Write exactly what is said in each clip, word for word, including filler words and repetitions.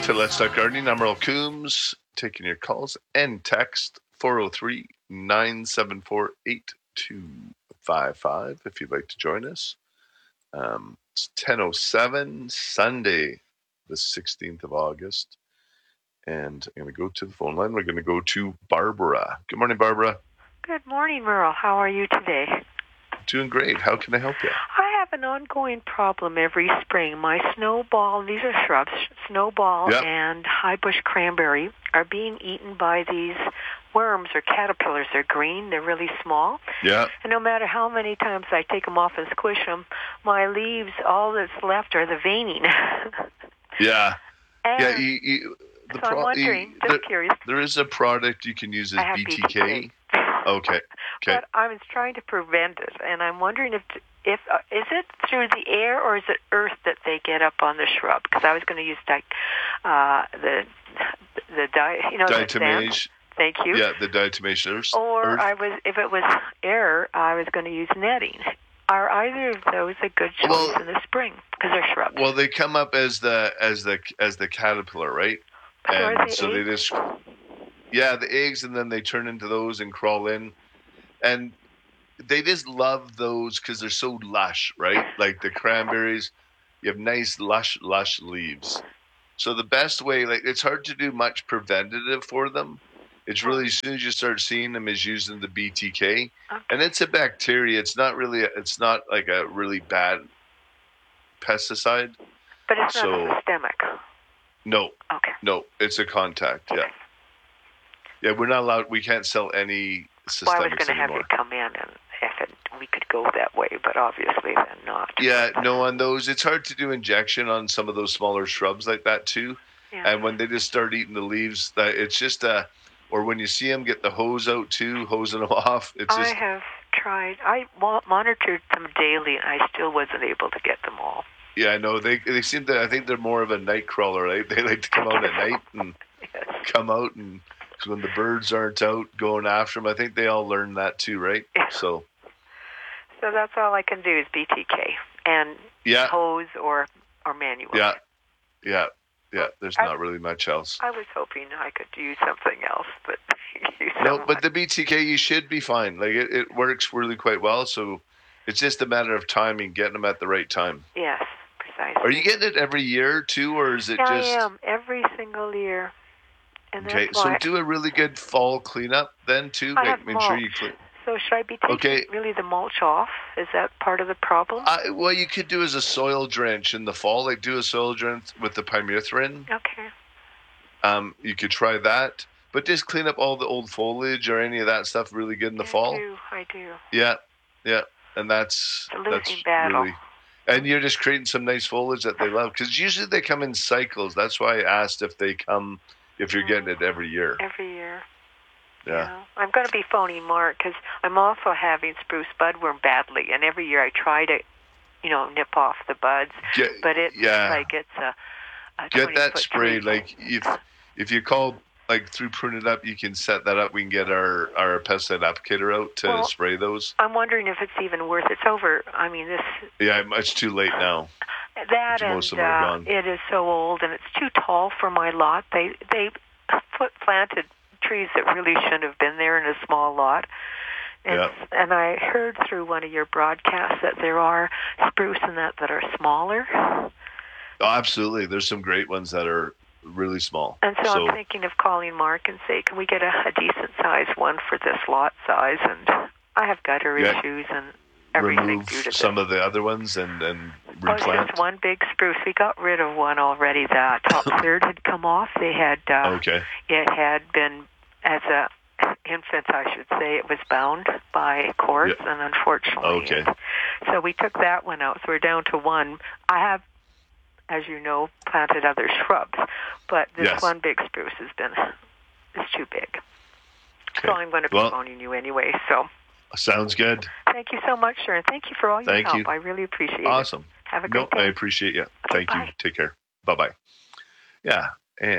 to Let's Talk Gardening. I'm Earl Coombs, taking your calls and text four oh three, nine seven four, eight two five five if you'd like to join us. Um, it's ten oh seven, Sunday, the sixteenth of August. And I'm going to go to the phone line. We're going to go to Barbara. Good morning, Barbara. Good morning, Merle. How are you today? Doing great. How can I help you? I have an ongoing problem every spring. My snowball, these are shrubs, snowball Yep. and high bush cranberry are being eaten by these worms or caterpillars. They're green. They're really small. Yeah. And no matter how many times I take them off and squish them, my leaves, all that's left are the veining. Yeah. And yeah. You, you, the so pro- I'm wondering, you, just there, curious. there is a product you can use as I have B T K. B T K. Okay. Okay. But I was trying to prevent it, and I'm wondering if if uh, is it through the air or is it earth that they get up on the shrub? Because I was going to use like uh, the the di, you know, the sand. Diatomage. Thank you. Yeah, the diatomaceous earth. Or earth. I was if it was air, I was going to use netting. Are either of those a good choice Well- in the spring? Because they're shrubs. Well, they come up as the as the as the caterpillar, right? So are And they so they eggs? just yeah, the eggs, and then they turn into those and crawl in, and they just love those because they're so lush, right? Like the cranberries, you have nice lush lush leaves. So the best way, like it's hard to do much preventative for them. It's really as soon as you start seeing them is using the B T K, Okay. and it's a bacteria. It's not really. A, it's not like a really bad pesticide. But it's so- not systemic. No, Okay. no, it's a contact. Yeah, yeah. We're not allowed. We can't sell any Well, I was systemics going to have anymore. you come in and if it, we could go that way, but obviously then not. Yeah, no, on those, it's hard to do injection on some of those smaller shrubs like that too. Yeah. And when they just start eating the leaves, that it's just a, or when you see them get the hose out too, hosing them off. It's I just have tried. I mo- monitored them daily, and I still wasn't able to get them all. yeah, I know they they seem to. I think they're more of a night crawler, right? They like to come out at night and Yes. come out and 'cause when the birds aren't out going after them. I think they all learn that too, right? Yeah. So So that's all I can do is B T K and yeah, hose or or manual. yeah, yeah, yeah. There's I- not really much else. I was hoping I could use something else, but thank you so No, much. but the B T K, you should be fine. Like it, it works really quite well. So it's just a matter of timing, getting them at the right time. Yes, precisely. Are you getting it every year too, or is it Yeah, just I am every single year. And okay? that's So why. do a really good fall cleanup then too. I Like, have make sure you mulch. clean. So should I be taking Okay. really the mulch off? Is that part of the problem? I, what you could do is a soil drench in the fall. Like do a soil drench with the pyrethrin. Okay. Um, you could try that, but just clean up all the old foliage or any of that stuff really good in the I fall. do. I do. Yeah, yeah, and that's It's a that's losing battle. really. And you're just creating some nice foliage that they love because usually they come in cycles. That's why I asked if they come, if you're getting it every year. Every year. Yeah. I'm going to be phoning Mark because I'm also having spruce budworm badly, and every year I try to, you know, nip off the buds, Get, but it's yeah. like it's a, a Get that twenty-foot sprayed. tree. Like if if you call like through Prune It Up, you can set that up. We can get our our pesticide applicator out to Well, spray those. I'm wondering if it's even worth. It's over. I mean, this Yeah, it's too late now. that and Most of them are uh, gone. it is so old and it's too tall for my lot. They they put planted trees that really shouldn't have been there in a small lot. And, Yeah. and I heard through one of your broadcasts that there are spruce and that that are smaller. Oh, absolutely. There's some great ones that are really small. And so, I'm thinking of calling Mark and say, can we get a, a decent sized one for this lot size? And I have gutter Yeah. issues and everything remove due to some this. of the other ones and and Oh, it's replant. just one big spruce. We got rid of one already. The top third had come off. They had uh, Okay. it had been as a infant, I should say, it was bound by cords, Yeah. and unfortunately, Okay. it- so we took that one out. So we're down to one. I have, as you know, planted other shrubs, but this Yes. one big spruce has been is too big. Okay. So I'm going to be Well- phoning you anyway. So Sounds good. thank you so much, sir, and thank you for all your Thank help. you. I really appreciate it. Awesome. Have a No, great I day. appreciate you. Thank you. bye. Take care. Bye bye. Yeah,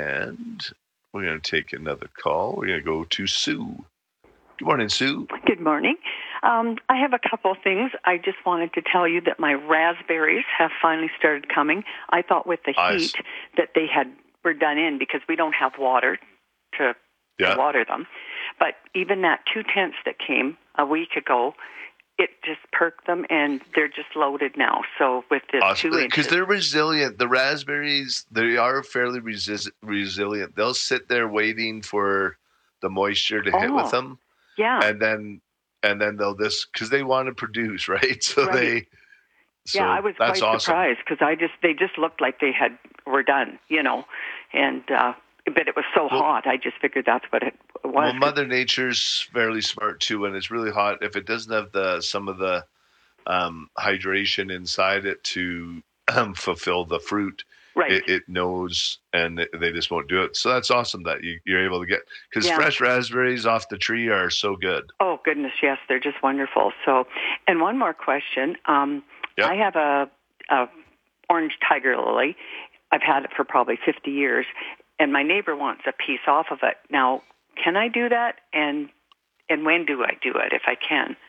and we're going to take another call. We're going to go to Sue. Good morning, Sue. Good morning. Um, I have a couple of things. I just wanted to tell you that my raspberries have finally started coming. I thought with the Nice. heat that they had we're done in because we don't have water to, yeah. to water them. But even that two tenths that came a week ago, it just perked them, and they're just loaded now. So with this awesome. two inches, because they're resilient. The raspberries, they are fairly resi- resilient. They'll sit there waiting for the moisture to oh, hit with them, yeah, and then and then they'll just because they want to produce, right? So right. they. So yeah, I was that's quite awesome. surprised because I just they just looked like they had were done, you know, and uh, but it was so well, hot. I just figured that's what it was. Well, Mother Nature's fairly smart too. When it's really hot, if it doesn't have the some of the um, hydration inside it to um, fulfill the fruit, right. it, it knows, and it, they just won't do it. So that's awesome that you, you're able to get because yeah. fresh raspberries off the tree are so good. Oh goodness, yes, they're just wonderful. So, and one more question. Um, yep. I have a, a orange tiger lily. I've had it for probably fifty years, and my neighbor wants a piece off of it. Now, can I do that? And and when do I do it if I can?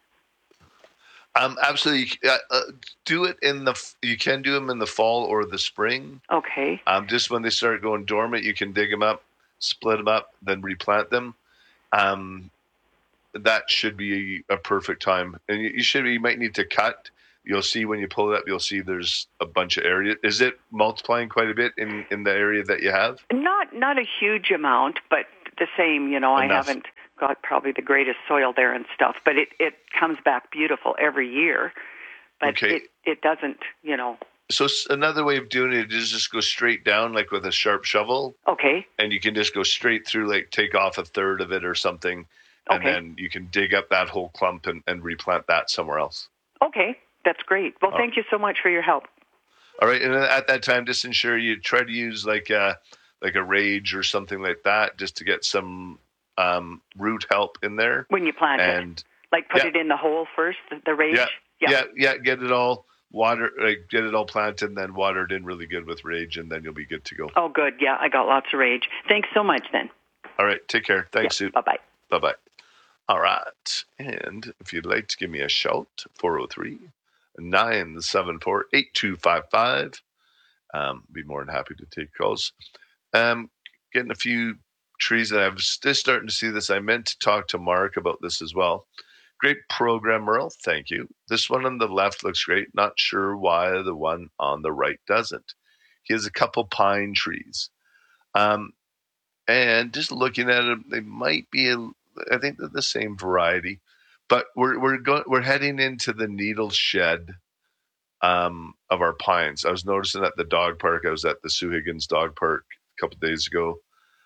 Um, absolutely. Uh, uh, do it in the. You can do them in the fall or the spring. Okay. Um, just when they start going dormant, you can dig them up, split them up, then replant them. Um, that should be a, a perfect time, and you, you should. You might need to cut. You'll see when you pull it up. You'll see there's a bunch of area. Is it multiplying quite a bit in, in the area that you have? Not not a huge amount, but the same. You know, Enough. I haven't got probably the greatest soil there and stuff, but it, it comes back beautiful every year. But okay. it, it doesn't, you know. So another way of doing it is just go straight down, like with a sharp shovel. Okay. And you can just go straight through, like take off a third of it or something, and okay. then you can dig up that whole clump and, and replant that somewhere else. Okay, that's great. Well, All thank right. you so much for your help. All right, and at that time, just ensure you try to use like a, like a rage or something like that, just to get some um, root help in there. When you plant and, it. Like put yeah. it in the hole first, the, the rage? Yeah, yeah, yeah, yeah, get it all water, like get it all planted and then water it in really good with rage, and then you'll be good to go. Oh, good. Yeah, I got lots of rage. Thanks so much then. All right, take care. Thanks, yeah, Sue. Bye-bye. Bye-bye. All right, and if you'd like to give me a shout, four oh three, nine seven four, eight two five five. Um, be more than happy to take calls. Um, getting a few trees that I was just starting to see this. I meant to talk to Mark about this as well. Great program, Merle. Thank you. This one on the left looks great. Not sure why the one on the right doesn't. He has a couple pine trees. Um, and just looking at them, they might be, a, I think they're the same variety. But we're we're going we're heading into the needle shed um, of our pines. I was noticing at the dog park. I was at the Sue Higgins dog park a couple of days ago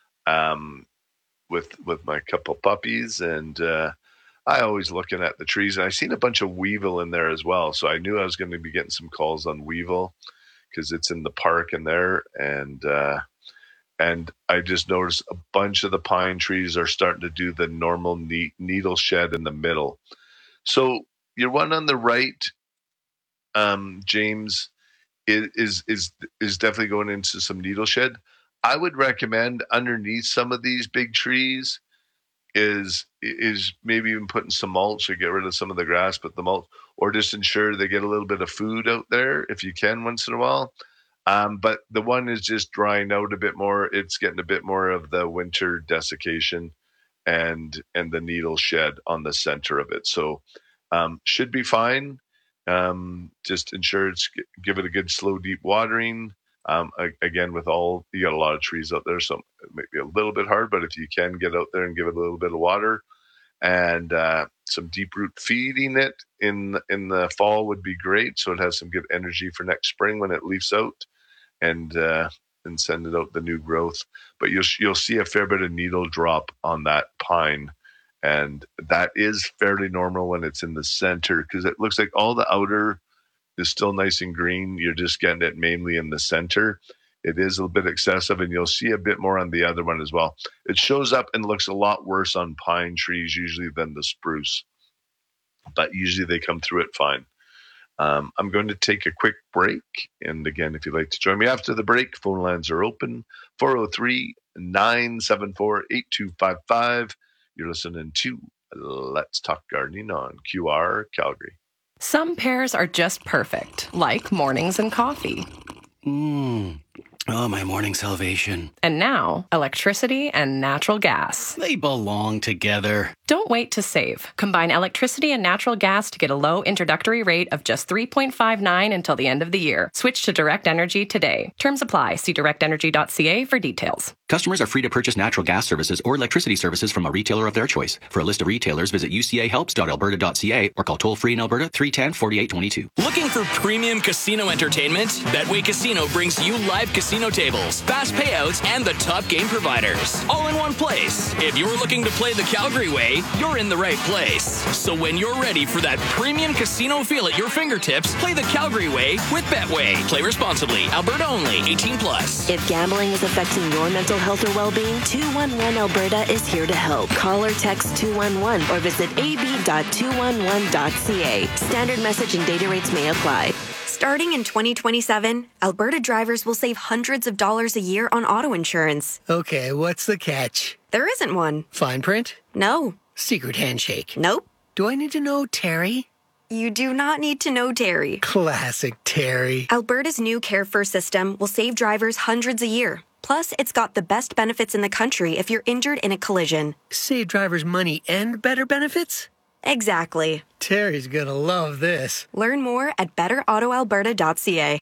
um, with with my couple puppies, and uh, I always looking at the trees, and I seen a bunch of weevil in there as well. So I knew I was going to be getting some calls on weevil because it's in the park in there, and uh, and I just noticed a bunch of the pine trees are starting to do the normal ne- needle shed in the middle. So your one on the right, um, James, is is is definitely going into some needle shed. I would recommend underneath some of these big trees is is maybe even putting some mulch or get rid of some of the grass, but the mulch, or just ensure they get a little bit of food out there if you can once in a while. Um, but the one is just drying out a bit more. It's getting a bit more of the winter desiccation and and the needle shed on the center of it. So um, should be fine. Um, just ensure it's give it a good slow deep watering. Um, again, with all, you got a lot of trees out there, so it might be a little bit hard, but if you can get out there and give it a little bit of water and uh, some deep root feeding it in in the fall would be great. So it has some good energy for next spring when it leaves out and uh, and send it out the new growth. But you'll you'll see a fair bit of needle drop on that pine, and that is fairly normal when it's in the center because it looks like all the outer is still nice and green. You're just getting it mainly in the center. It is a little bit excessive, and you'll see a bit more on the other one as well. It shows up and looks a lot worse on pine trees usually than the spruce, but usually they come through it fine. Um, I'm going to take a quick break, and again, if you'd like to join me after the break, phone lines are open, four oh three, nine seven four, eight two five five. You're listening to Let's Talk Gardening on Q R Calgary. Some pairs are just perfect, like mornings and coffee. Mmm, Oh, my morning salvation. And now, electricity and natural gas. They belong together. Don't wait to save. Combine electricity and natural gas to get a low introductory rate of just three point five nine until the end of the year. Switch to Direct Energy today. Terms apply. See direct energy dot c a for details. Customers are free to purchase natural gas services or electricity services from a retailer of their choice. For a list of retailers, visit u c a helps dot alberta dot c a or call toll-free in Alberta three one zero, four eight two two. Looking for premium casino entertainment? Betway Casino brings you live casino tables, fast payouts, and the top game providers, all in one place. If you're looking to play the Calgary way, you're in the right place. So when you're ready for that premium casino feel at your fingertips, play the Calgary way with Betway. Play responsibly. Alberta only. eighteen plus. If gambling is affecting your mental health or well-being, two one one Alberta is here to help. Call or text two one one or visit a b dot two one one dot c a. Standard message and data rates may apply. Starting in twenty twenty-seven, Alberta drivers will save hundreds of dollars a year on auto insurance. Okay, what's the catch? There isn't one. Fine print? No. Secret handshake? Nope. Do I need to know Terry? You do not need to know Terry. Classic Terry. Alberta's new Care First system will save drivers hundreds a year. Plus, it's got the best benefits in the country if you're injured in a collision. Save drivers money and better benefits? Exactly. Terry's gonna love this. Learn more at better auto alberta dot c a.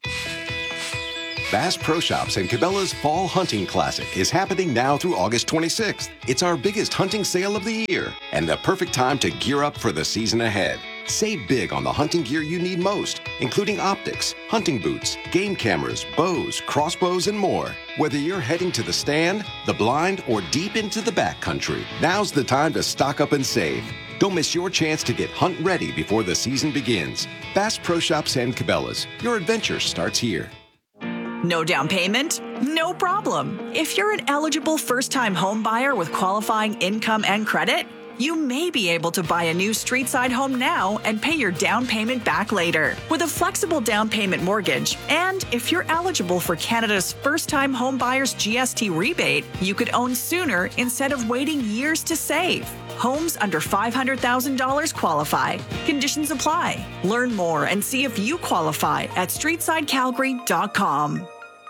Bass Pro Shops and Cabela's Fall Hunting Classic is happening now through August twenty-sixth. It's our biggest hunting sale of the year and the perfect time to gear up for the season ahead. Save big on the hunting gear you need most, including optics, hunting boots, game cameras, bows, crossbows, and more. Whether you're heading to the stand, the blind, or deep into the backcountry, now's the time to stock up and save. Don't miss your chance to get hunt ready before the season begins. Bass Pro Shops and Cabela's. Your adventure starts here. No down payment? No problem. If you're an eligible first-time home buyer with qualifying income and credit, you may be able to buy a new street-side home now and pay your down payment back later with a flexible down payment mortgage. And if you're eligible for Canada's first-time home buyers G S T rebate, you could own sooner instead of waiting years to save. Homes under five hundred thousand dollars qualify. Conditions apply. Learn more and see if you qualify at street side calgary dot com.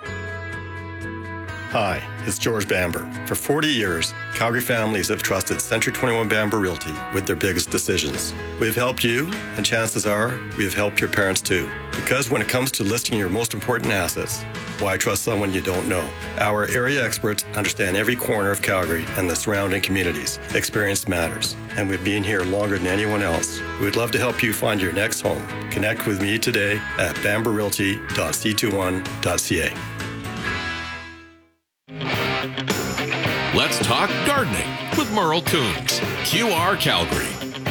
Hi, it's George Bamber. For forty years, Calgary families have trusted Century twenty-one Bamber Realty with their biggest decisions. We've helped you, and chances are we have helped your parents too. Because when it comes to listing your most important assets, why trust someone you don't know? Our area experts understand every corner of Calgary and the surrounding communities. Experience matters, and we've been here longer than anyone else. We'd love to help you find your next home. Connect with me today at bamber realty dot c twenty-one dot c a. Let's talk gardening with Merle Coombs, Q R Calgary.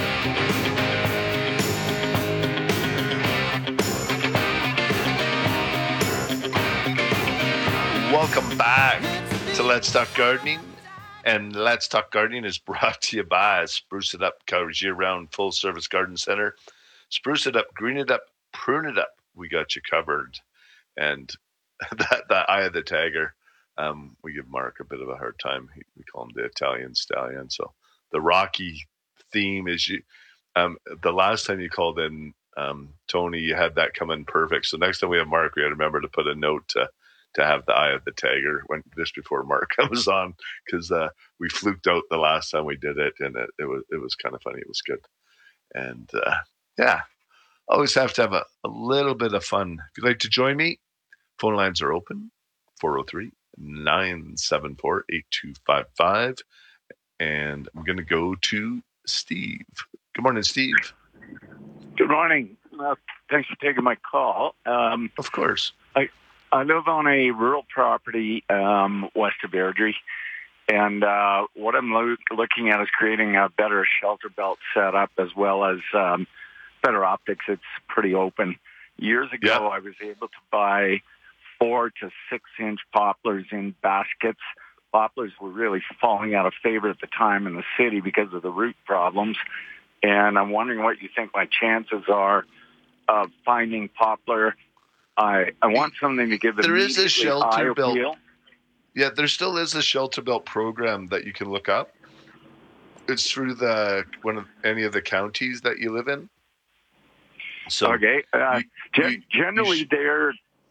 Welcome back to Let's Talk Gardening. And Let's Talk Gardening is brought to you by Spruce It Up, Calgary's year-round full-service garden center. Spruce it up, green it up, prune it up. We got you covered. And that, that eye of the tiger. Um, we give Mark a bit of a hard time. He, we call him the Italian stallion. So the Rocky theme is you. Um, the last time you called in, um, Tony, you had that come in perfect. So next time we have Mark, we got to remember to put a note to to have the eye of the tiger when just before Mark comes on, because uh, we fluked out the last time we did it, and it, it was it was kind of funny. It was good, and uh, yeah, always have to have a, a little bit of fun. If you'd like to join me, phone lines are open: four oh three, nine seven four, eight two five five. And I'm going to go to Steve. Good morning, Steve. Good morning. Uh, thanks for taking my call. Um, of course. I I live on a rural property um, west of Airdrie, and uh, what I'm lo- looking at is creating a better shelter belt setup as well as um, better optics. It's pretty open. Years ago, yeah. I was able to buy four to six inch poplars in baskets. Poplars were really falling out of favor at the time in the city because of the root problems. And I'm wondering what you think my chances are of finding poplar. I I want something to give it there is a shelter belt. Appeal. Yeah, there still is a shelter belt program that you can look up. It's through the one of any of the counties that you live in. So okay, uh, you, gen- you, generally you sh- they're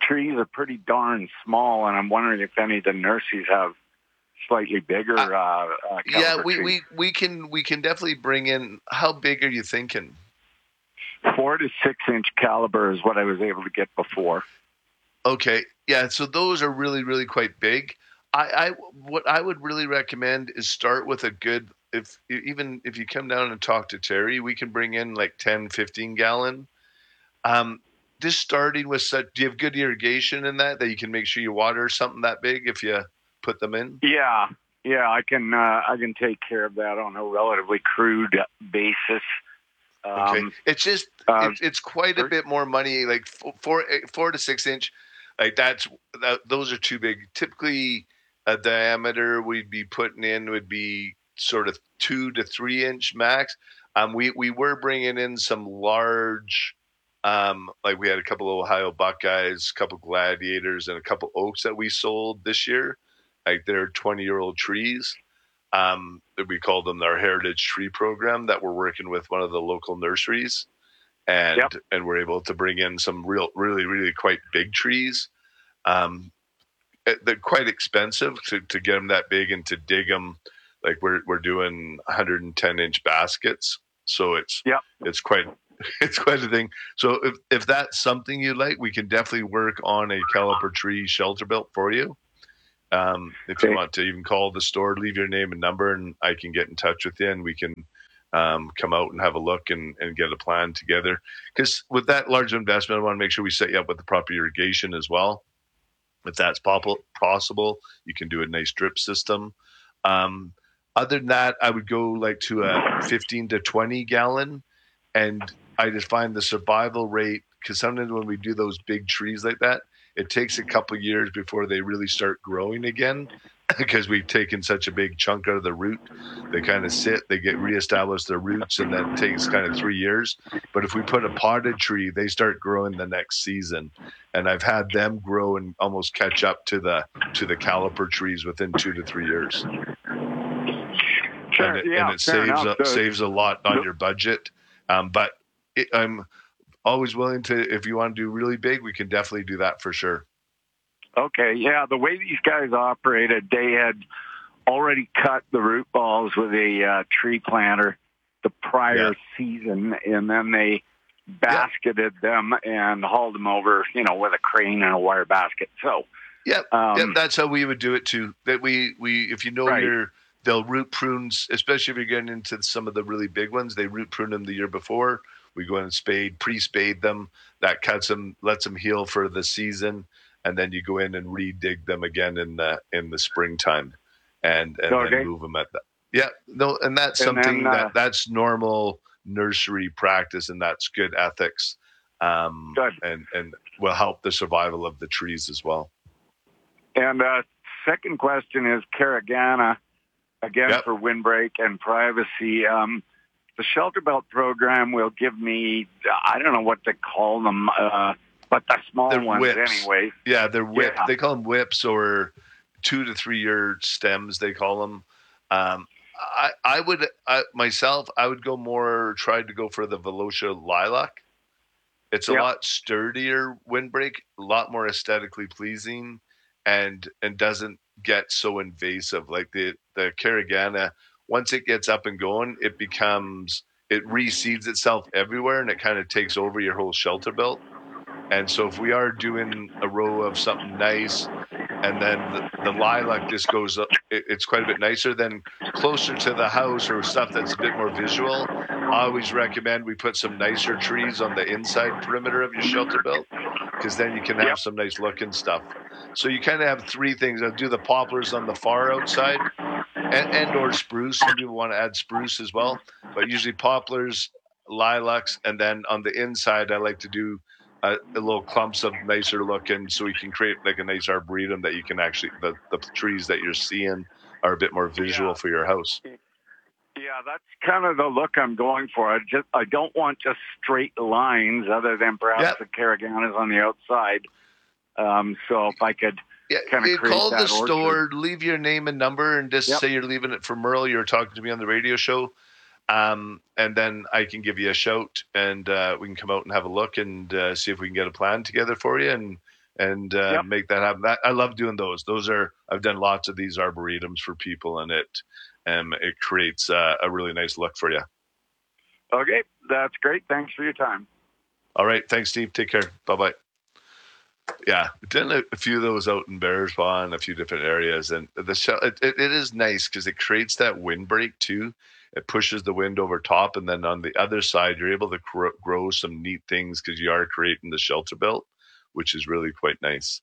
trees are pretty darn small, and I'm wondering if any of the nurseries have slightly bigger uh, uh, caliber Yeah, we, trees. we, we can we can definitely bring in. How big are you thinking? Four to six inch caliber is what I was able to get before. Okay, yeah. So those are really really quite big. I, I what I would really recommend is start with a good. If even if you come down and talk to Terry, we can bring in like ten, fifteen gallon. Um, just starting with such. Do you have good irrigation in that that you can make sure you water something that big if you put them in? Yeah, yeah. I can uh, I can take care of that on a relatively crude basis. Um, Okay, it's just uh, it's, it's quite a bit more money. Like four, four, four to six inch, like that's that, those are too big. Typically, a diameter we'd be putting in would be sort of two to three inch max. Um, we we were bringing in some large, um, like we had a couple of Ohio Buckeyes, a couple Gladiators, and a couple Oaks that we sold this year. Like they're twenty year old trees. Um, we call them our heritage tree program that we're working with one of the local nurseries, and Yep. and we're able to bring in some real, really, really quite big trees. Um, eh, they're quite expensive to, to get them that big and to dig them. Like we're we're doing one hundred ten inch baskets, so it's Yep. it's quite it's quite a thing. So if if that's something you like, we can definitely work on a caliper tree shelter belt for you. Um, if you Okay. want to even call the store, leave your name and number, and I can get in touch with you, and we can um, come out and have a look and, and get a plan together. Because with that large investment, I want to make sure we set you up with the proper irrigation as well. If that's pop- possible, you can do a nice drip system. Um, other than that, I would go like to a fifteen to twenty gallon, and I just find the survival rate, because sometimes when we do those big trees like that, it takes a couple of years before they really start growing again, because we've taken such a big chunk out of the root. They kind of sit, they get reestablished their roots, and then it takes kind of three years. But if we put a potted tree, they start growing the next season. And I've had them grow and almost catch up to the to the caliper trees within two to three years. Sure, and it, yeah, and it fair saves enough. a, So- saves a lot on your budget. Um, but it, I'm always willing to, if you want to do really big, we can definitely do that for sure. Okay, yeah, the way these guys operated, they had already cut the root balls with a uh, tree planter the prior Yeah. season, and then they basketed them and hauled them over, you know, with a crane and a wire basket. So, Yep, Um, yep, that's how we would do it too. That we, we if you know Right. your, they'll root prunes, especially if you're getting into some of the really big ones. They root prune them the year before. We go in and spade, pre-spade them. That cuts them, lets them heal for the season, and then you go in and re-dig them again in the in the springtime, and and Okay. then move them at that. Yeah, no, and that's And something then, uh, that that's normal nursery practice, and that's good ethics, um, Good. and and will help the survival of the trees as well. and uh, second question is Caragana, again Yep. for windbreak and privacy. Um, the shelter belt program will give me, I don't know what to call them, uh, but the small They're ones whips. anyway. Yeah, they're whip. Yeah. They call them whips, or two to three year stems. They call them. Um, I I would I, myself. I would go more. Try to go for the Velocia lilac. It's a Yep. lot sturdier windbreak, a lot more aesthetically pleasing, and and doesn't get so invasive. Like the the Caragana, once it gets up and going, it becomes it reseeds itself everywhere, and it kind of takes over your whole shelter belt. And so if we are doing a row of something nice, and then the, the lilac just goes up, it, it's quite a bit nicer. Then closer to the house or stuff that's a bit more visual, I always recommend we put some nicer trees on the inside perimeter of your shelter belt, because then you can have Yep. some nice looking stuff. So you kind of have three things. I'll do the poplars on the far outside, and, and or spruce. Some people want to add spruce as well, but usually poplars, lilacs, and then on the inside, I like to do a, a little clumps of nicer looking, so we can create like a nice arboretum that you can actually, the, the trees that you're seeing are a bit more visual Yeah. for your house. Yeah, that's kind of the look I'm going for. I just I don't want just straight lines, other than perhaps Yep. the Caraganas on the outside. Um, so if I could Yeah, kind you of create call that the orchard. store, leave your name and number, and just Yep. say you're leaving it for Merle. You're talking to me on the radio show, um, and then I can give you a shout, and uh, we can come out and have a look and uh, see if we can get a plan together for you, and and uh, Yep. make that happen. That, I love doing those. Those are I've done lots of these arboretums for people, and it um, it creates uh, a really nice look for you. Okay, that's great. Thanks for your time. All right, thanks, Steve. Take care. Bye bye. Yeah, we've done a, a few of those out in Bearspaw and a few different areas, and the shell, it, it, it is nice because it creates that windbreak too. It pushes the wind over top, and then on the other side, you're able to grow, grow some neat things because you are creating the shelter belt, which is really quite nice.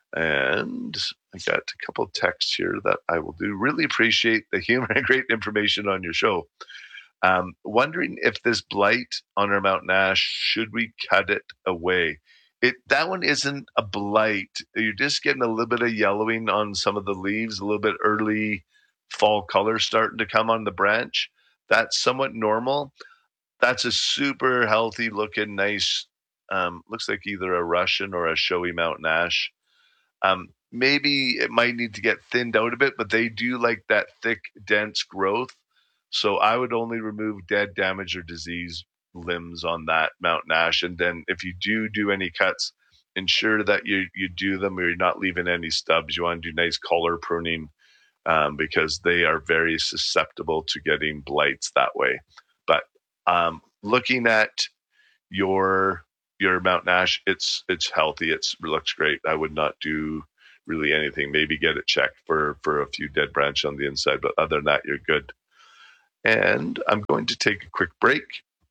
And I got a couple of texts here that I will do. Really appreciate the humor and great information on your show. Um, wondering if this blight on our mountain ash, should we cut it away? It that one isn't a blight. You're just getting a little bit of yellowing on some of the leaves, a little bit early fall color starting to come on the branch. That's somewhat normal. That's a super healthy looking, nice, um, looks like either a Russian or a showy mountain ash. Um, maybe it might need to get thinned out a bit, but they do like that thick, dense growth. So I would only remove dead, damaged, or diseased limbs on that mountain ash. And then if you do do any cuts, ensure that you, you do them or you're not leaving any stubs. You want to do nice collar pruning um, because they are very susceptible to getting blights that way. But um, looking at your your mountain ash, it's it's healthy. It's, it looks great. I would not do really anything. Maybe get it checked for, for a few dead branches on the inside. But other than that, you're good. And I'm going to take a quick break.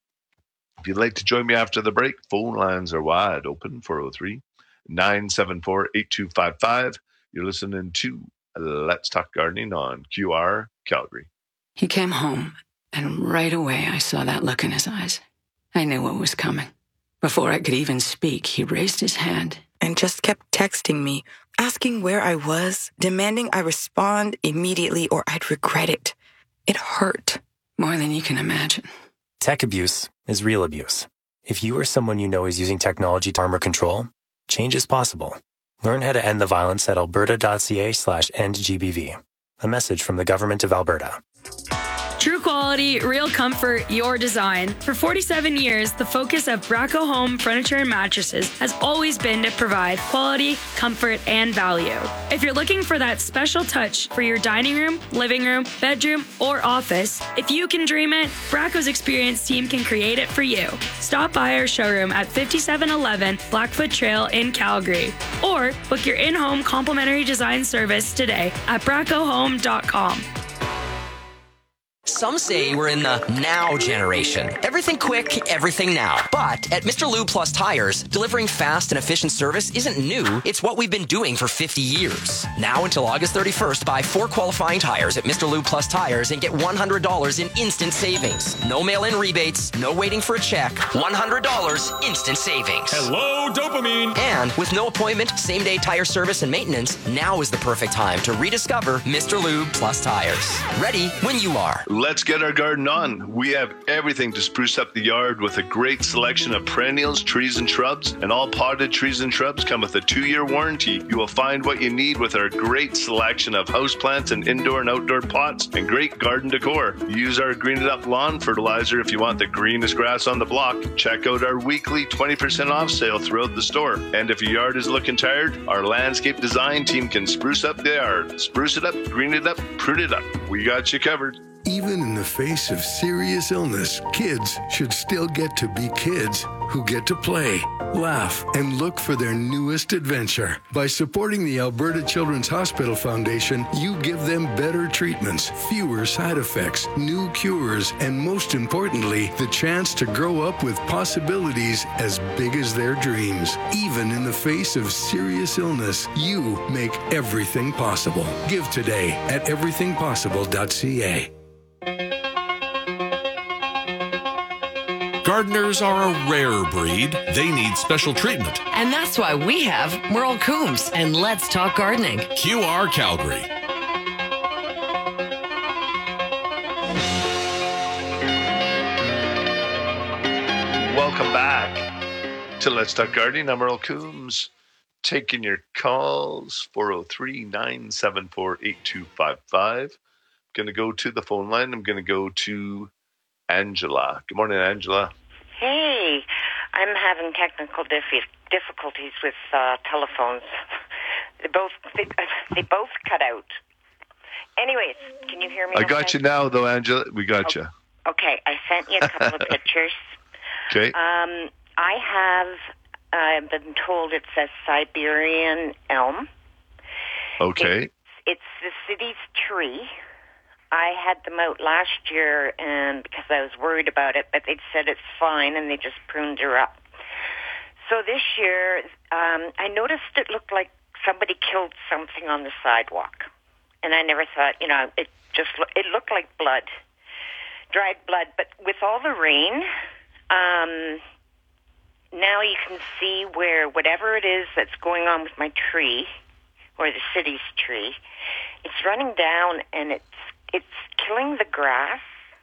If you'd like to join me after the break, phone lines are wide open, four oh three, nine seven four, eight two five five. You're listening to Let's Talk Gardening on Q R Calgary. He came home, and right away I saw that look in his eyes. I knew what was coming. Before I could even speak, he raised his hand and just kept texting me, asking where I was, demanding I respond immediately or I'd regret it. It hurt. More than you can imagine. Tech abuse is real abuse. If you or someone you know is using technology to harm or control, change is possible. Learn how to end the violence at alberta.ca slash endgbv. A message from the Government of Alberta. True quality, real comfort, your design. For forty-seven years, the focus of Bracco Home Furniture and Mattresses has always been to provide quality, comfort, and value. If you're looking for that special touch for your dining room, living room, bedroom, or office, if you can dream it, Bracco's experienced team can create it for you. Stop by our showroom at fifty-seven eleven Blackfoot Trail in Calgary, or book your in-home complimentary design service today at bracco home dot com. Some say we're in the now generation. Everything quick, everything now. But at Mister Lube Plus Tires, delivering fast and efficient service isn't new. It's what we've been doing for fifty years. Now until August thirty-first, buy four qualifying tires at Mister Lube Plus Tires and get one hundred dollars in instant savings. No mail-in rebates, no waiting for a check. one hundred dollars instant savings. Hello, dopamine. And with no appointment, same-day tire service and maintenance, now is the perfect time to rediscover Mister Lube Plus Tires. Ready when you are. Let's get our garden on. We have everything to spruce up the yard with a great selection of perennials, trees, and shrubs. And all potted trees and shrubs come with a two-year warranty. You will find what you need with our great selection of houseplants and indoor and outdoor pots and great garden decor. Use our Green It Up lawn fertilizer if you want the greenest grass on the block. Check out our weekly twenty percent off sale throughout the store. And if your yard is looking tired, our landscape design team can spruce up the yard. Spruce it up, green it up, prune it up. We got you covered. Even in the face of serious illness, kids should still get to be kids who get to play, laugh, and look for their newest adventure. By supporting the Alberta Children's Hospital Foundation, you give them better treatments, fewer side effects, new cures, and most importantly, the chance to grow up with possibilities as big as their dreams. Even in the face of serious illness, you make everything possible. Give today at everything possible dot c a. Gardeners are a rare breed. They need special treatment. And that's why we have Merle Coombs and Let's Talk Gardening. Q R Calgary. Welcome back to Let's Talk Gardening. I'm Earl Coombs, taking your calls, four oh three, nine seven four, eight two five five. Going to go to the phone line. I'm going to go to Angela. Good morning, Angela. Hey, I'm having technical diffi- difficulties with uh, telephones. they both they, they both cut out. Anyways, can you hear me? I okay? got you now, though, Angela. We got you. Okay, I sent you a couple of pictures. Okay. Um, I have I've been told it's a Siberian elm. Okay. It's, it's the city's tree. I had them out last year, and because I was worried about it, but they said it's fine, and they just pruned her up. So this year, um, I noticed it looked like somebody killed something on the sidewalk, and I never thought, you know, it just lo- it looked like blood, dried blood. But with all the rain, um, now you can see where whatever it is that's going on with my tree, or the city's tree, it's running down, and it's it's killing the grass.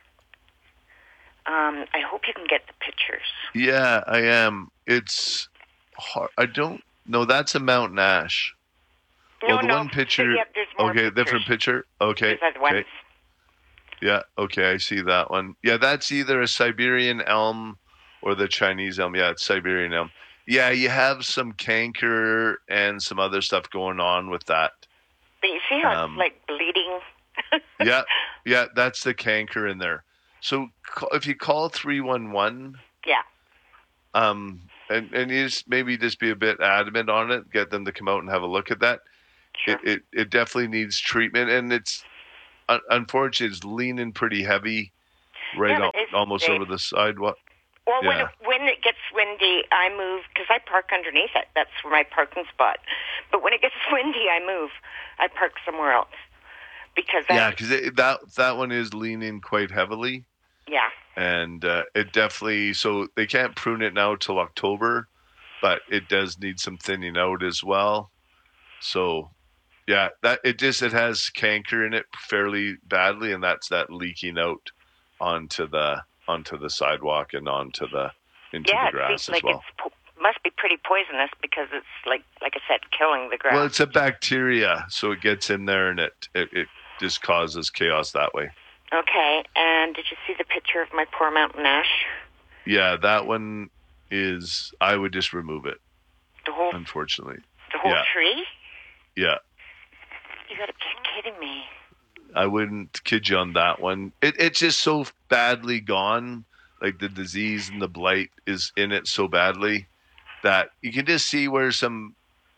Um, I hope you can get the pictures. Yeah, I am. It's hard. I don't know. That's a mountain ash. No, well, the no. one picture. Yep, there's more okay, pictures. different picture. Okay. These are the ones. Okay. Yeah. Okay, I see that one. Yeah, that's either a Siberian elm or the Chinese elm. Yeah, it's Siberian elm. Yeah, you have some canker and some other stuff going on with that. But you see how Um, it's like bleeding? yeah, yeah, that's the canker in there. So ca- if you call three one one, Yeah. um, and and you just maybe just be a bit adamant on it, get them to come out and have a look at that. It it, it definitely needs treatment, and it's un- unfortunately it's leaning pretty heavy, right, Yeah, but al- it's almost safe. over the sidewalk. Well, when, Yeah. it, when it gets windy, I move, because I park underneath it. That's where my parking spot. But when it gets windy, I move. I park somewhere else. Because I, Yeah, because that that one is leaning quite heavily. yeah. And uh, it definitely, so they can't prune it now till October, but it does need some thinning out as well. So, yeah, that it just it has canker in it fairly badly, and that's that leaking out onto the onto the sidewalk and onto the into yeah, the grass it seems as like well. it must be pretty poisonous because it's, like like I said, killing the grass. Well, it's a bacteria, so it gets in there and it, it, it just causes chaos that way. Okay, and did you see the picture of my poor mountain ash? Yeah, that one is, I would just remove it, The whole unfortunately. the whole yeah. tree? Yeah. You gotta be kidding me. I wouldn't kid you on that one. It, it's just so badly gone. Like the disease and the blight is in it so badly that you can just see where some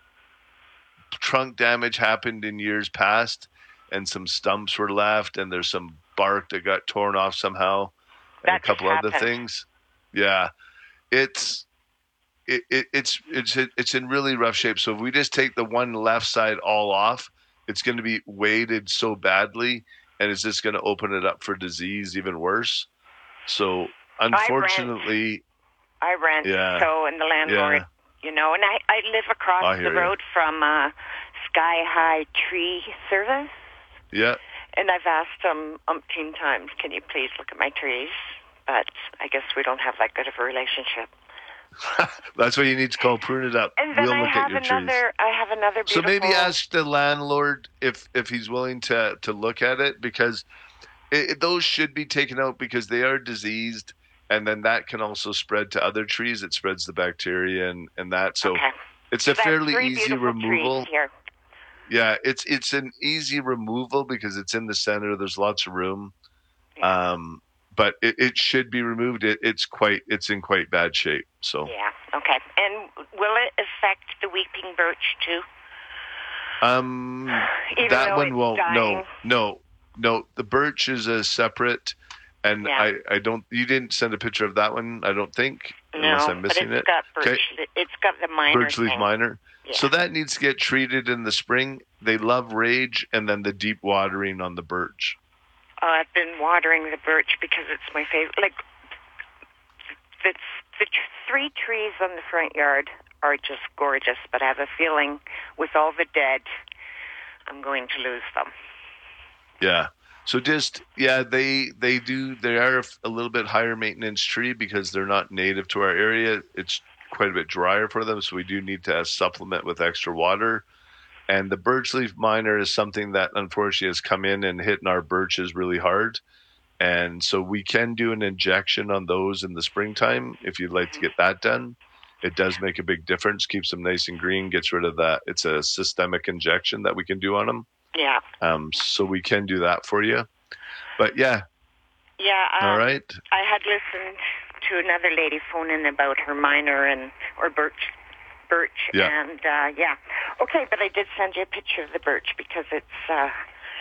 trunk damage happened in years past and some stumps were left and there's some bark that got torn off somehow and That a couple just other happened. things. Yeah. It's it, it it's it's it's in really rough shape. So if we just take the one left side all off, it's going to be weighted so badly, and it's just going to open it up for disease even worse. So unfortunately, I rent, Yeah. so, and the landlord, Yeah. you know, and I, I live across I the hear you. road from uh, Sky High Tree Service, yeah, and I've asked them umpteen times, can you please look at my trees? But I guess we don't have that good of a relationship. that's why you need to call Prune It Up. And then we'll I look have at your trees. another, I have another So beautiful... maybe ask the landlord if if he's willing to to look at it, because it, it- those should be taken out because they are diseased, and then that can also spread to other trees. It spreads the bacteria and and that. So Okay. it's a So I have fairly three easy beautiful removal. trees here. Yeah, it's it's an easy removal because it's in the center. There's lots of room, um, but it, it should be removed. It, it's quite it's in quite bad shape. So. Yeah, okay. And will it affect the weeping birch too? Um, Even that though one it's won't. dying? No, no, no. The birch is a separate, and Yeah. I, I don't. You didn't send a picture of that one, I don't think, No, unless I'm missing but it's it. got birch. Okay, It's got the minor birch leaf thing. minor. Yeah. So that needs to get treated in the spring. They love rage, and then the deep watering on the birch. Uh, I've been watering the birch because it's my favorite. Like, the, the tr- three trees on the front yard are just gorgeous, but I have a feeling with all the dead, I'm going to lose them. Yeah. So just yeah, they they do. They are a little bit higher maintenance tree because they're not native to our area. It's quite a bit drier for them, so we do need to supplement with extra water. And the birch leaf minor is something that unfortunately has come in and hitting our birches really hard. And so we can do an injection on those in the springtime if you'd like to get that done. It does make a big difference, keeps them nice and green, gets rid of that. It's a systemic injection that we can do on them. Yeah. Um, so we can do that for you. But yeah. Yeah. Um, All right. I had listened to another lady phone in about her minor and or birch, birch, Yeah. and uh, yeah. Okay, but I did send you a picture of the birch because it's uh,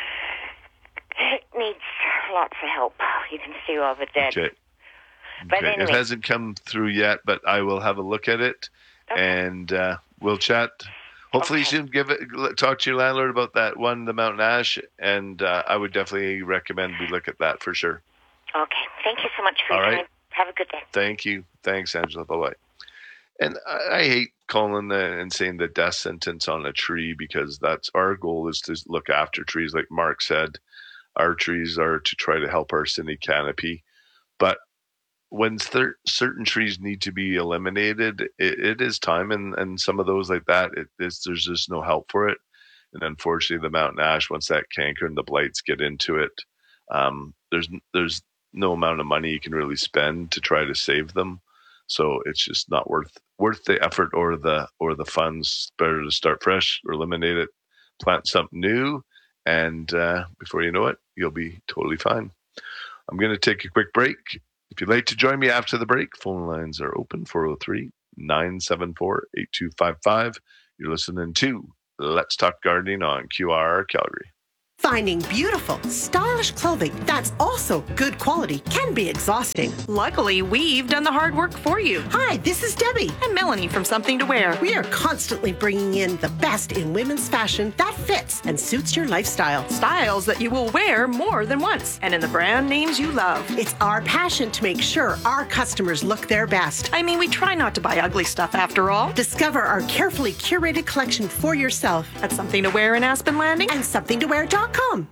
it needs lots of help. You can see all the dead. Okay. But Okay. anyway. It hasn't come through yet, but I will have a look at it, and uh, we'll chat. Hopefully, Okay. you should give it. Talk to your landlord about that one, the Mountain Ash, and uh, I would definitely recommend we look at that for sure. Okay. Thank you so much for All your right. time. Have a good day. Thank you. Thanks, Angela. Bye bye. And I, I hate calling the, and saying the death sentence on a tree because that's our goal is to look after trees. Like Mark said, our trees are to try to help our cine canopy, but when cer- certain trees need to be eliminated, it, it is time, and, and some of those like that, it is, there's just no help for it. And unfortunately, the mountain ash, once that canker and the blights get into it, um, there's there's no amount of money you can really spend to try to save them. So it's just not worth worth the effort or the or the funds. Better to start fresh, or eliminate it, plant something new, and uh, before you know it, you'll be totally fine. I'm going to take a quick break. If you'd like to join me after the break, phone lines are open, four oh three, nine seven four, eight two five five. You're listening to Let's Talk Gardening on Q R Calgary. Finding beautiful, stylish clothing that's also good quality can be exhausting. Luckily, we've done the hard work for you. Hi, this is Debbie. And Melanie from Something to Wear. We are constantly bringing in the best in women's fashion that fits and suits your lifestyle. Styles that you will wear more than once, and in the brand names you love. It's our passion to make sure our customers look their best. I mean, we try not to buy ugly stuff after all. Discover our carefully curated collection for yourself at Something to Wear in Aspen Landing and something to wear dot com.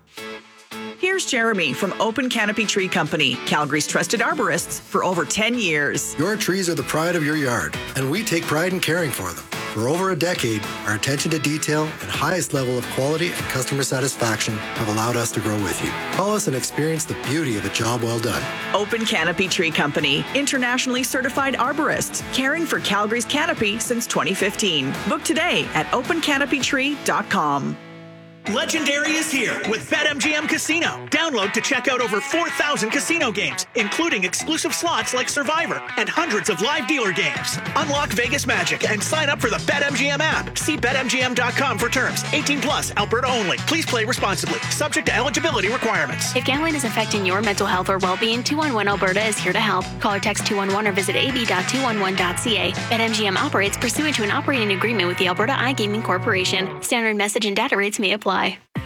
Here's Jeremy from Open Canopy Tree Company, Calgary's trusted arborists for over ten years. Your trees are the pride of your yard, and we take pride in caring for them. For over a decade, our attention to detail and highest level of quality and customer satisfaction have allowed us to grow with you. Call us and experience the beauty of a job well done. Open Canopy Tree Company, internationally certified arborists, caring for Calgary's canopy since twenty fifteen. Book today at open canopy tree dot com. Legendary is here with BetMGM Casino. Download to check out over four thousand casino games, including exclusive slots like Survivor and hundreds of live dealer games. Unlock Vegas magic and sign up for the BetMGM app. See bet M G M dot com for terms. eighteen plus, Alberta only. Please play responsibly. Subject to eligibility requirements. If gambling is affecting your mental health or well-being, two one one Alberta is here to help. Call or text two one one or visit a b dot two one one dot c a. BetMGM operates pursuant to an operating agreement with the Alberta iGaming Corporation. Standard message and data rates may apply.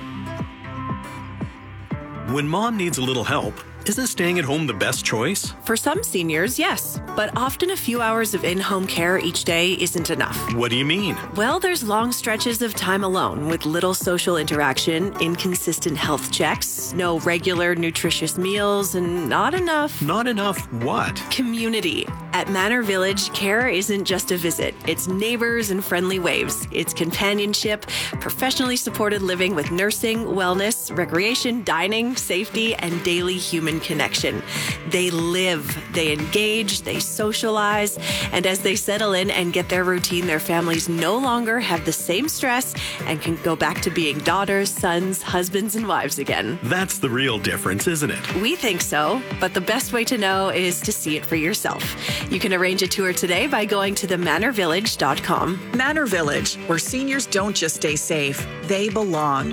When mom needs a little help, isn't staying at home the best choice? For some seniors, yes. But often a few hours of in-home care each day isn't enough. What do you mean? Well, there's long stretches of time alone with little social interaction, inconsistent health checks, no regular nutritious meals, and not enough... Not enough what? Community. At Manor Village, care isn't just a visit. It's neighbors and friendly waves. It's companionship, professionally supported living with nursing, wellness, recreation, dining, safety, and daily human connection. They live, they engage, they socialize, and as they settle in and get their routine, their families no longer have the same stress and can go back to being daughters, sons, husbands, and wives again. That's the real difference, isn't it? We think so, but the best way to know is to see it for yourself. You can arrange a tour today by going to the manor village dot com. Manor Village, where seniors don't just stay safe, they belong.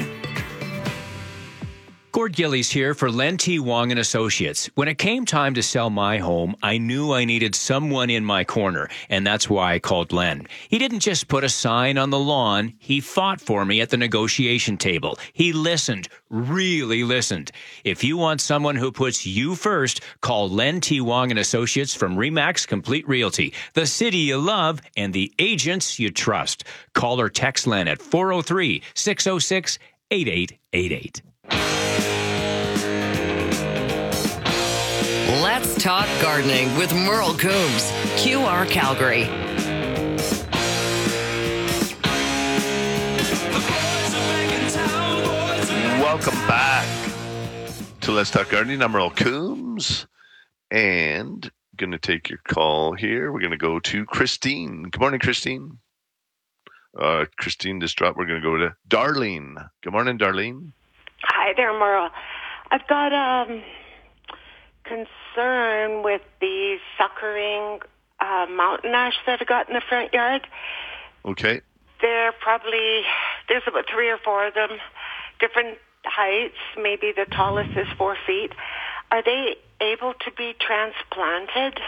Gord Gillies here for Len T. Wong and Associates. When it came time to sell my home, I knew I needed someone in my corner, and that's why I called Len. He didn't just put a sign on the lawn. He fought for me at the negotiation table. He listened, really listened. If you want someone who puts you first, call Len T. Wong and Associates from Remax Complete Realty, the city you love and the agents you trust. Call or text Len at four oh three, six oh six, eight eight eight eight. Let's Talk Gardening with Merle Coombs, Q R Calgary. Welcome back to Let's Talk Gardening. I'm Earl Coombs, and going to take your call here. We're going to go to Christine. Good morning, Christine. Uh, Christine just dropped. We're going to go to Darlene. Good morning, Darlene. Hi there, Merle. I've got um concern with the suckering uh, mountain ash that I got in the front yard. Okay. They're probably, there's about three or four of them, different heights. Maybe the tallest is four feet. Are they able to be transplanted?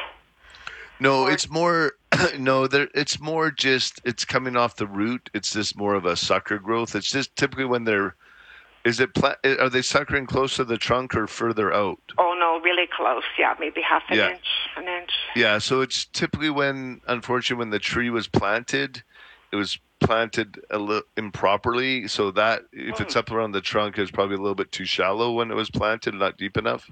No, or? it's more, no, there, it's more just, it's coming off the root. It's just more of a sucker growth. It's just typically when they're, is it, pla- are they suckering close to the trunk or further out? Oh, no, really close. Yeah, maybe half an yeah. inch, an inch. Yeah, so it's typically when, unfortunately, when the tree was planted, it was planted a little improperly. So that, if mm. it's up around the trunk, it's probably a little bit too shallow when it was planted, not deep enough.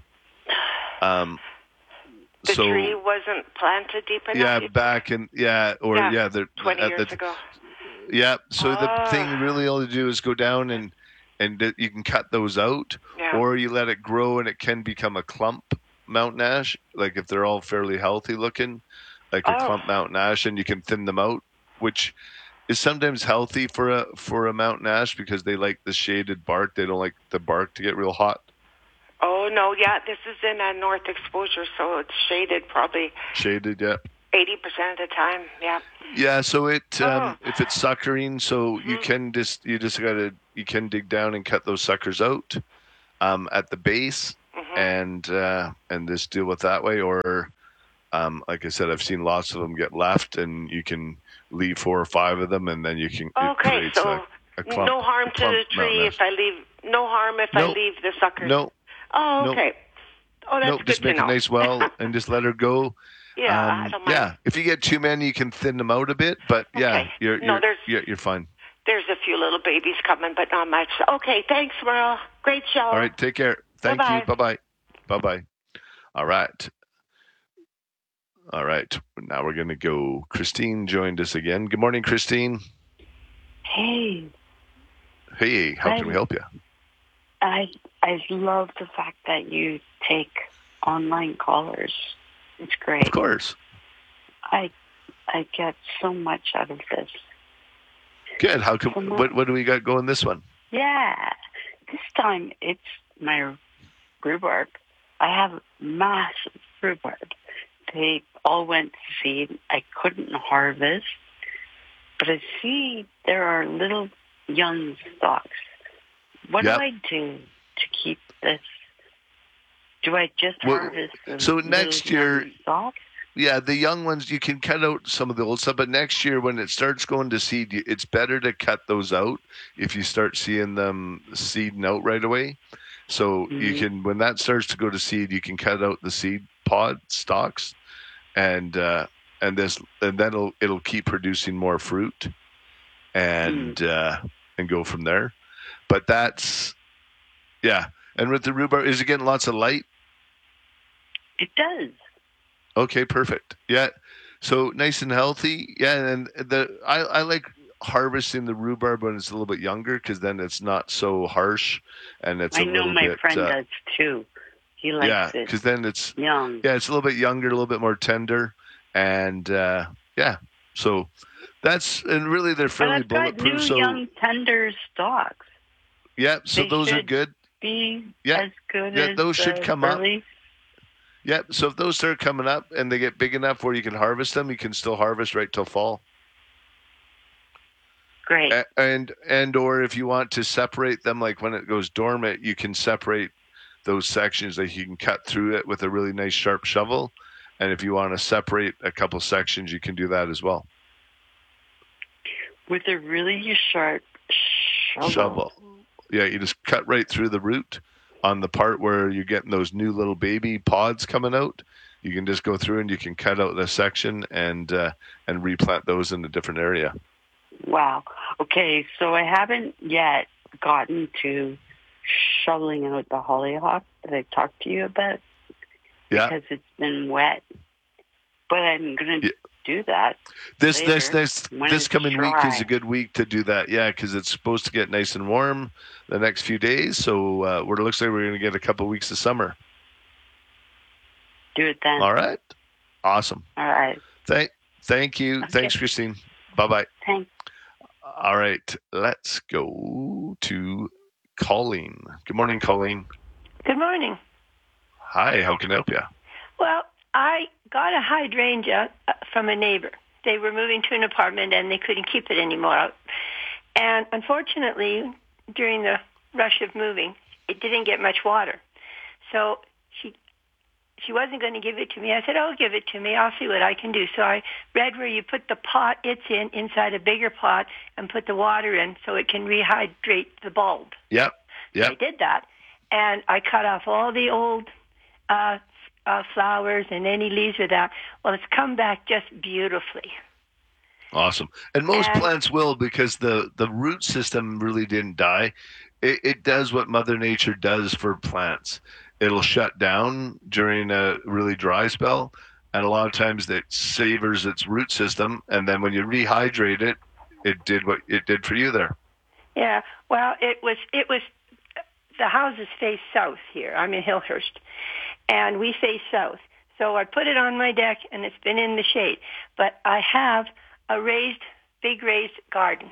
Um, the so, tree wasn't planted deep enough? Yeah, back in, yeah, or yeah, yeah. The, twenty at years the, ago. Yeah, so oh. the thing really all to do is go down and and you can cut those out, yeah. or you let it grow and it can become a clump mountain ash, like if they're all fairly healthy looking, like a oh. clump mountain ash, and you can thin them out, which is sometimes healthy for a for a mountain ash because they like the shaded bark. They don't like the bark to get real hot. Oh, no, yeah, this is in a north exposure, so it's shaded probably. Shaded, yeah. eighty percent of the time, yeah. Yeah, so it um, oh. if it's suckering, so mm-hmm. you can just you just gotta you can dig down and cut those suckers out um, at the base, mm-hmm. and uh, and just deal with that way. Or um, like I said, I've seen lots of them get left, and you can leave four or five of them, and then you can. Okay, so a, a clump, no harm to the tree if I leave. No harm if no, I leave the suckers. No. Oh, okay. Nope. Oh, that's nope, good just to make know. a nice well and just let her go. Yeah, um, I don't mind. Yeah, if you get too many, you can thin them out a bit, but okay. yeah, you're no, you're, there's, you're you're fine. There's a few little babies coming, but not much. Okay, thanks, Merle. Great show. All right, take care. Thank Bye-bye. you. Bye-bye. Bye-bye. All right. All right. Now we're going to go. Christine joined us again. Good morning, Christine. Hey. Hey, how I, can we help you? I I love the fact that you take online callers. It's great. Of course. I I get so much out of this. Good. How come? What what do we got going this one? Yeah. This time it's my rhubarb. I have massive rhubarb. They all went to seed. I couldn't harvest, but I see there are little young stalks. What yep. do I do to keep this? Do I just well, harvest the so next year? Stalks? Yeah, the young ones, you can cut out some of the old stuff, but next year when it starts going to seed, it's better to cut those out if you start seeing them seeding out right away. So mm-hmm. you can, when that starts to go to seed, you can cut out the seed pod stalks, and uh, and this, and then it'll it'll keep producing more fruit, and mm. uh, and go from there. But that's, yeah. And with the rhubarb, is it getting lots of light? It does. Okay, perfect. Yeah. So nice and healthy. Yeah, and the I, I like harvesting the rhubarb when it's a little bit younger because then it's not so harsh, and it's I a know little my bit, friend uh, does too. He likes yeah, it. Yeah, because then it's young. Yeah, it's a little bit younger, a little bit more tender, and uh, yeah. So that's and really they're fairly but I've got bulletproof. New so young tender stalks. Yeah, so they those are good. Be yeah, as good yeah, as those should come early. up. Yeah, so if those start coming up and they get big enough where you can harvest them, you can still harvest right till fall. Great. A- and and or if you want to separate them, like when it goes dormant, you can separate those sections. Like you can cut through it with a really nice sharp shovel. And if you want to separate a couple sections, you can do that as well. With a really sharp shovel. Shovel. Yeah, you just cut right through the root on the part where you're getting those new little baby pods coming out. You can just go through and you can cut out a section and uh, and replant those in a different area. Wow. Okay, so I haven't yet gotten to shoveling out the hollyhock that I talked to you about. Yeah. Because it's been wet. But I'm going to yeah. do that. This later, this this when this it's coming week dry. is a good week to do that. Yeah, because it's supposed to get nice and warm the next few days. So uh, we're, it looks like we're going to get a couple weeks of summer. Do it then. All right. Awesome. All right. Thank thank you. Okay. Thanks, Christine. Bye bye. Thanks. All right. Let's go to Colleen. Good morning, Colleen. Good morning. Hi. How can I help you? Well, I got a hydrangea uh, from a neighbor. They were moving to an apartment and they couldn't keep it anymore. And unfortunately, during the rush of moving, it didn't get much water. So she she wasn't going to give it to me. I said, oh, give it to me. I'll see what I can do. So I read where you put the pot it's in inside a bigger pot and put the water in so it can rehydrate the bulb. Yep. Yep. I did that. And I cut off all the old uh, uh, flowers and any leaves with that. Well, it's come back just beautifully. Awesome. And most And- plants will, because the, the root system really didn't die. It, it does what Mother Nature does for plants. It'll shut down during a really dry spell, and a lot of times it savors its root system, and then when you rehydrate it, it did what it did for you there. Yeah, well, it was it was the houses face south here. I'm in Hillhurst, and we face south. So I put it on my deck, and it's been in the shade. But I have a raised, big raised garden,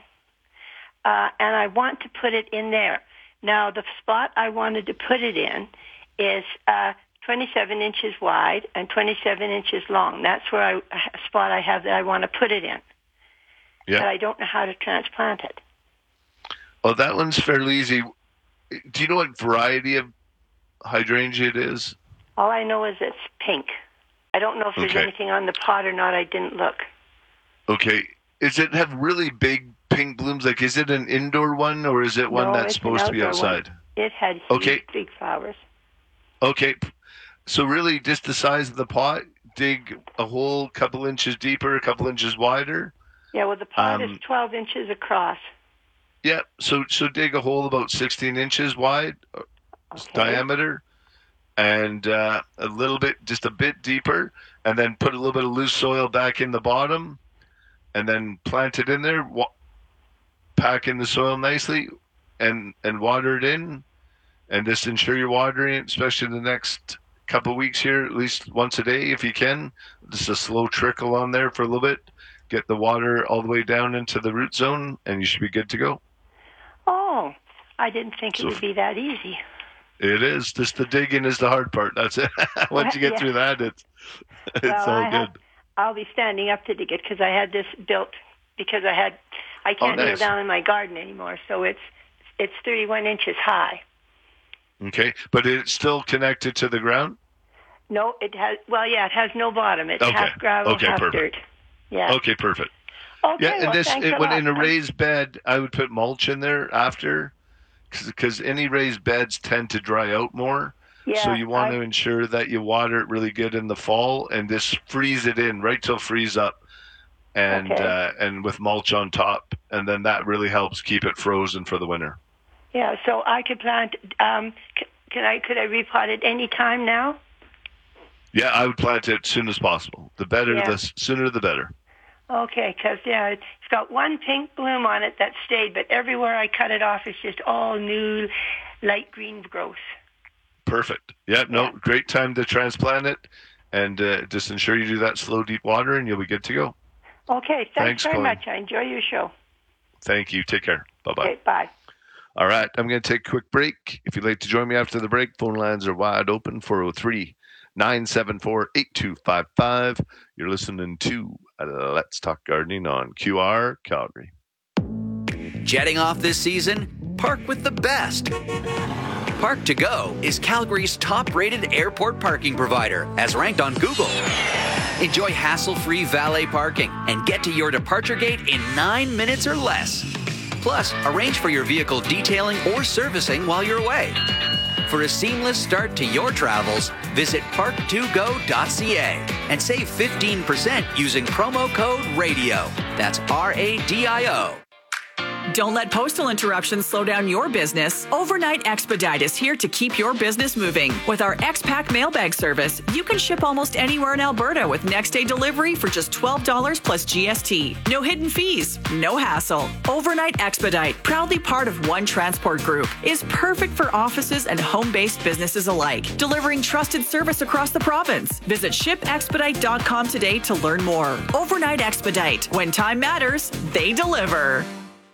uh, and I want to put it in there. Now, the spot I wanted to put it in is uh, twenty-seven inches wide and twenty-seven inches long. That's where I a spot I have that I want to put it in. Yeah. But I don't know how to transplant it. Oh, that one's fairly easy. Do you know what variety of hydrangea it is? All I know is it's pink. I don't know if there's Okay. anything on the pot or not. I didn't look. Okay. Does it have really big pink blooms? Like, is it an indoor one, or is it one No, that's it's an supposed to be outdoor one. outside? It had huge Okay. big flowers. Okay. So really just the size of the pot, dig a hole a couple inches deeper, a couple inches wider. Yeah, well, the pot Um, is twelve inches across. Yeah. So so dig a hole about sixteen inches wide, uh, diameter, and uh, a little bit, just a bit deeper, and then put a little bit of loose soil back in the bottom, and then plant it in there. Wa- pack in the soil nicely, and and water it in, and just ensure you're watering it, especially the next couple of weeks here, at least once a day if you can. Just a slow trickle on there for a little bit. Get the water all the way down into the root zone, and you should be good to go. Oh, I didn't think So- it would be that easy. It is. Just the digging is the hard part. That's it. Once you get Yeah. through that, it's it's well, all I good. have, I'll be standing up to dig it because I had this built because I had I can't Oh, kneel nice. down in my garden anymore. So it's it's thirty-one inches high. Okay, but it's still connected to the ground? No, it has. Well, yeah, it has no bottom. It's Okay. half gravel, Okay, half perfect. dirt. Yeah. Okay, perfect. Okay, Yeah, and well, this thanks it, a when lot. in a raised bed, I would put mulch in there after, because any raised beds tend to dry out more. so Yeah, you want I- to ensure that you water it really good in the fall and just freeze it in right till freeze up, and Okay. uh, and with mulch on top, and then that really helps keep it frozen for the winter. Yeah, so I could plant. Um, c- can I? Could I repot it any time now? Yeah, I would plant it as soon as possible. The better, Yeah. the s- sooner the better. Okay, because yeah, it's got one pink bloom on it that stayed, but everywhere I cut it off, it's just all new, light green growth. Perfect. Yeah, no, great time to transplant it, and uh, just ensure you do that slow, deep water, and you'll be good to go. Okay, thanks, Thanks, very Colleen. much. I enjoy your show. Thank you. Take care. Bye-bye. Okay, bye. All right, I'm going to take a quick break. If you'd like to join me after the break, phone lines are wide open, four oh three, nine seven four, eight two five five. You're listening to uh, Let's Talk Gardening on Q R Calgary. Jetting off this season? Park with the best. Park to Go is Calgary's top-rated airport parking provider, as ranked on Google. Enjoy hassle-free valet parking and get to your departure gate in nine minutes or less. Plus, arrange for your vehicle detailing or servicing while you're away. For a seamless start to your travels, visit park to go dot c a and save fifteen percent using promo code RADIO. That's R A D I O. Don't let postal interruptions slow down your business. Overnight Expedite is here to keep your business moving. With our X-Pack mailbag service, you can ship almost anywhere in Alberta with next-day delivery for just twelve dollars plus G S T. No hidden fees, no hassle. Overnight Expedite, proudly part of One Transport Group, is perfect for offices and home-based businesses alike, delivering trusted service across the province. Visit ship expedite dot com today to learn more. Overnight Expedite. When time matters, they deliver.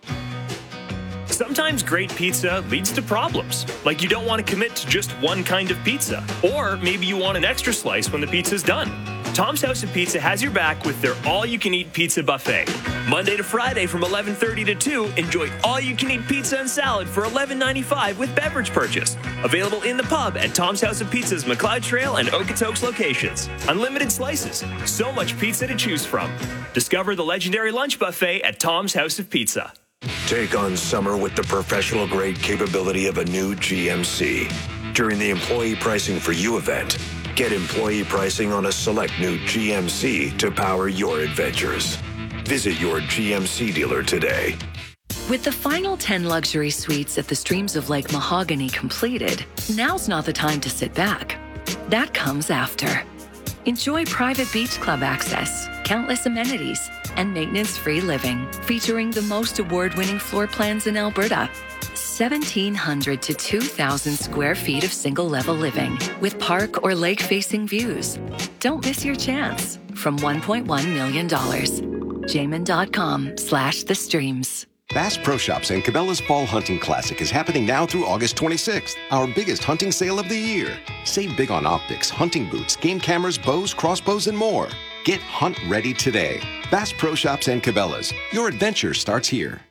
Sometimes great pizza leads to problems, like you don't want to commit to just one kind of pizza, or maybe you want an extra slice when the pizza's done. Tom's House of Pizza has your back with their all-you-can-eat pizza buffet. Monday to Friday from eleven thirty to two, enjoy all-you-can-eat pizza and salad for eleven ninety-five with beverage purchase. Available in the pub at Tom's House of Pizza's McLeod Trail and Okotoks locations. Unlimited slices, so much pizza to choose from. Discover the legendary lunch buffet at Tom's House of Pizza. Take on summer with the professional-grade capability of a new G M C. During the Employee Pricing for You event, get employee pricing on a select new G M C to power your adventures. Visit your G M C dealer today. With the final ten luxury suites at the Streams of Lake Mahogany completed, now's not the time to sit back. That comes after. Enjoy private beach club access, countless amenities, and maintenance-free living, featuring the most award-winning floor plans in Alberta. seventeen hundred to two thousand square feet of single-level living with park or lake-facing views. Don't miss your chance. From one point one million dollars. Jamin.com slash the streams. Bass Pro Shops and Cabela's Fall Hunting Classic is happening now through August twenty-sixth, our biggest hunting sale of the year. Save big on optics, hunting boots, game cameras, bows, crossbows, and more. Get hunt ready today. Bass Pro Shops and Cabela's. Your adventure starts here.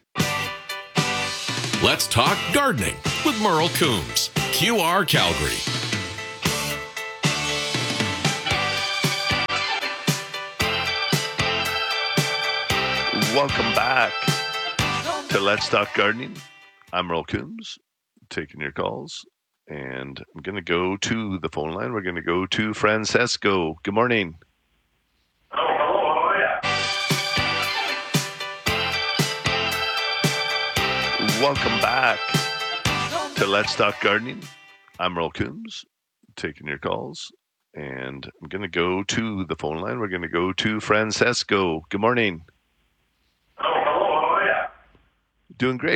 Let's talk gardening with Merle Coombs, Q R Calgary. Welcome back to Let's Talk Gardening. I'm Merle Coombs, taking your calls. And I'm going to go to the phone line. We're going to go to Francesco. Good morning. Welcome back to Let's Talk Gardening. I'm Merle Coombs, taking your calls. And I'm going to go to the phone line. We're going to go to Francesco. Good morning. Doing great.